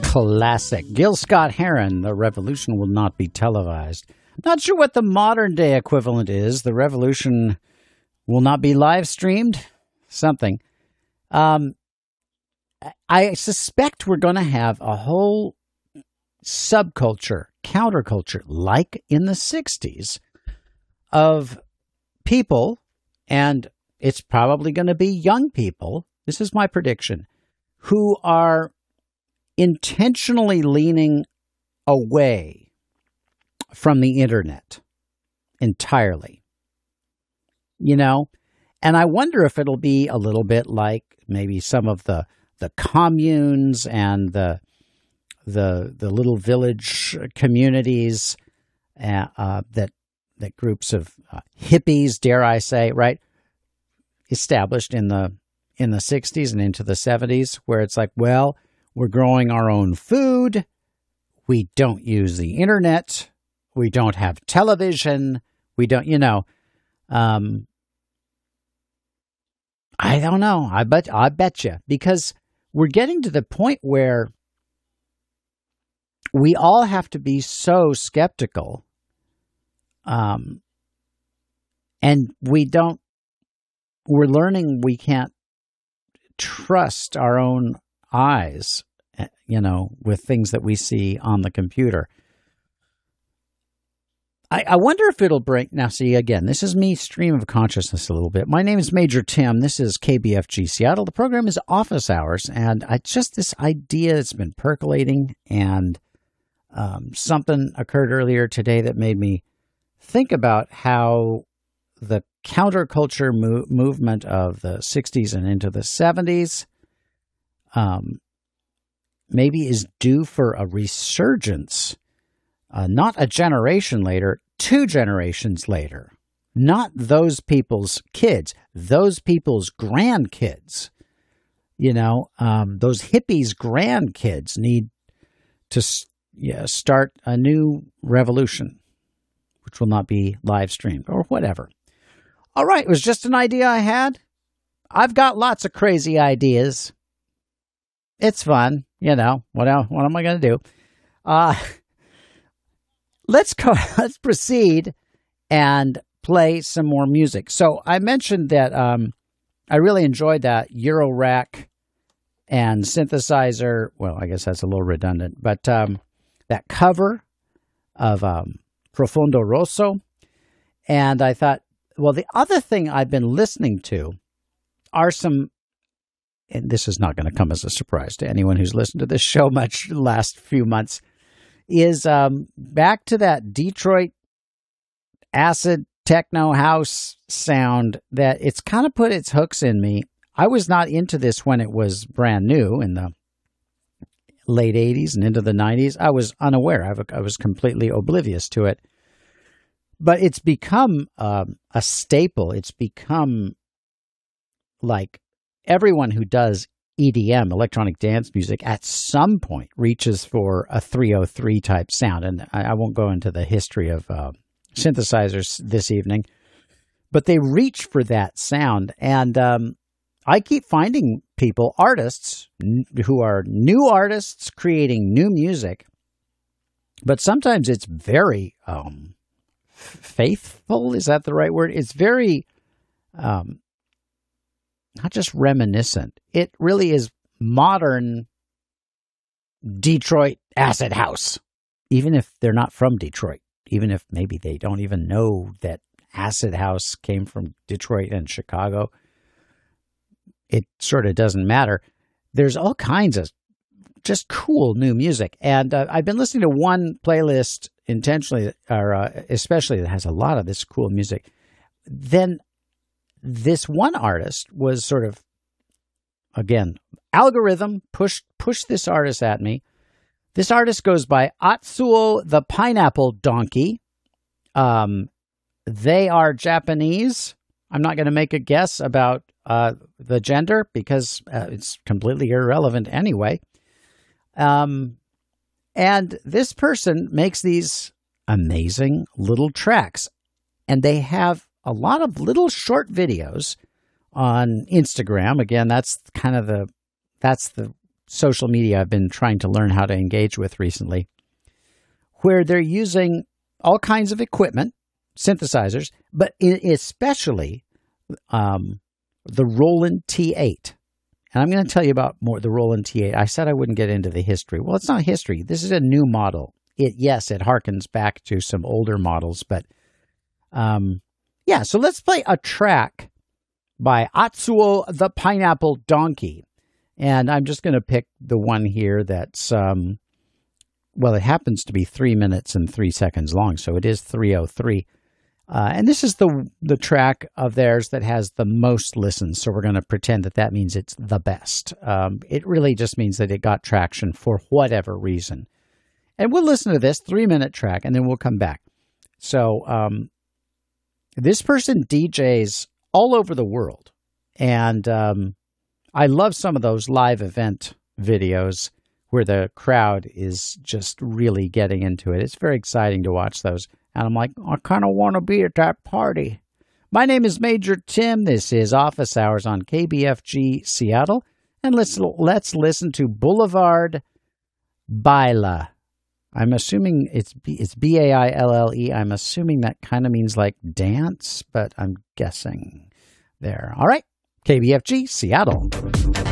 classic. Gil Scott-Heron, The Revolution Will Not Be Televised. Not sure what the modern day equivalent is. The revolution will not be live streamed? Something. I suspect we're going to have a whole subculture, counterculture, like in the 60s, of people, and it's probably going to be young people, this is my prediction, who are intentionally leaning away from the internet entirely. You know? And I wonder if it'll be a little bit like maybe some of the communes and the little village communities that groups of hippies, dare I say, right, established in the 60s and into the 70s, where it's like, well, we're growing our own food, we don't use the internet, we don't have television, we don't, I don't know. I bet you, because we're getting to the point where we all have to be so skeptical, and we're learning we can't trust our own eyes, with things that we see on the computer. I wonder if it'll bring... Now, see, again, this is me stream of consciousness a little bit. My name is Major Tim. This is KBFG Seattle. The program is Office Hours, and this idea that's been percolating, and something occurred earlier today that made me think about how the counterculture movement of the 60s and into the 70s maybe is due for a resurgence. Not a generation later, 2 generations later. Not those people's kids, those people's grandkids. Those hippies' grandkids need to start a new revolution, which will not be live streamed or whatever. All right, it was just an idea I had. I've got lots of crazy ideas. It's fun, what am I going to do? Let's proceed and play some more music. So I mentioned that I really enjoyed that Eurorack and synthesizer. Well, I guess that's a little redundant, but that cover of Profondo Rosso. And I thought, well, the other thing I've been listening to are some, and this is not going to come as a surprise to anyone who's listened to this show much the last few months, is back to that Detroit acid techno house sound that it's kind of put its hooks in me. I was not into this when it was brand new in the late 80s and into the 90s. I was unaware. I was completely oblivious to it. But it's become a staple. It's become like everyone who does EDM, electronic dance music, at some point reaches for a 303 type sound. And I won't go into the history of synthesizers this evening, but they reach for that sound. And I keep finding people, artists, who are new artists creating new music, but sometimes it's very faithful. Is that the right word? It's very... not just reminiscent. It really is modern Detroit acid house, even if they're not from Detroit, even if maybe they don't even know that acid house came from Detroit and Chicago. It sort of doesn't matter. There's all kinds of just cool new music. And I've been listening to one playlist intentionally, or especially, that has a lot of this cool music. Then this one artist was sort of, again, algorithm pushed this artist at me. This artist goes by Atsuo the Pineapple Donkey. They are Japanese. I'm not going to make a guess about the gender because it's completely irrelevant anyway. And this person makes these amazing little tracks, and they have a lot of little short videos on Instagram. Again, that's the social media I've been trying to learn how to engage with recently, where they're using all kinds of equipment, synthesizers, but especially the Roland T8. And I'm going to tell you about more the Roland T8. I said I wouldn't get into the history. Well, it's not history. This is a new model. Yes, it harkens back to some older models, but yeah. So let's play a track by Atsuo the Pineapple Donkey. And I'm just going to pick the one here that's, well, it happens to be 3 minutes and 3 seconds long, so it is 3:03. And this is the track of theirs that has the most listens, so we're going to pretend that that means it's the best. It really just means that it got traction for whatever reason. And we'll listen to this 3-minute track, and then we'll come back. So this person DJs all over the world, and I love some of those live event videos where the crowd is just really getting into it. It's very exciting to watch those. And I'm like, I kind of want to be at that party. My name is Major Tim. This is Office Hours on KBFG Seattle. And let's listen to Boulevard Baila. I'm assuming it's Baille. I'm assuming that kind of means like dance, but I'm guessing there. All right. KBFG Seattle.